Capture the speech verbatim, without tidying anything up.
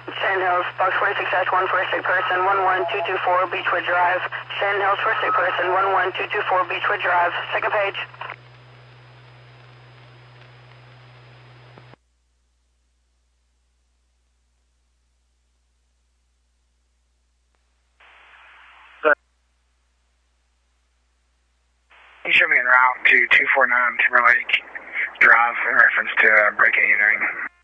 Sand Hills, box forty-six dash one, first aid person, one one two two four, Beechwood Drive. Sand Hills, first aid person, one one two two four, Beechwood Drive. Second page. You should be en route to two four nine Timberlake Drive in reference to uh, break-in entering.